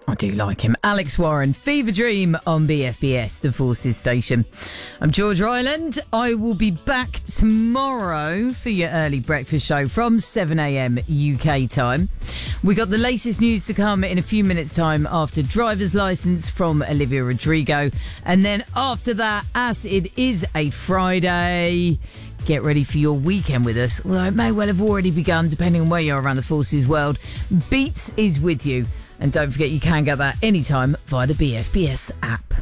I do like him. Alex Warren, Fever Dream on BFBS, the Forces station. I'm George Ryland. I will be back tomorrow for your early breakfast show from 7am UK time. We got the latest news to come in a few minutes' time after Driver's License from Olivia Rodrigo. And then after that, as it is a Friday, get ready for your weekend with us. Well, it may well have already begun, depending on where you are around the Forces world. Beats is with you. And don't forget, you can get that anytime via the BFBS app.